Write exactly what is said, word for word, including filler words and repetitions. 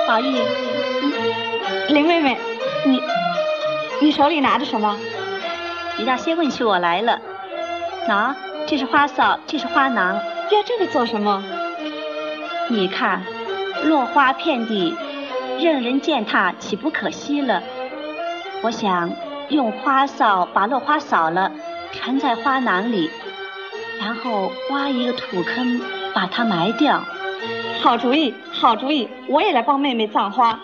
宝玉， 嗯，林妹妹，你你手里拿着什么？ 你让先问起我来了。喏，这是花扫，这是花囊。 要这个做什么？ 你看，落花遍地，任人践踏，岂不可惜了？我想用花扫把落花扫了，盛在花囊里，然后挖一个土坑，把它埋掉。 好主意，好主意！我也来帮妹妹葬花。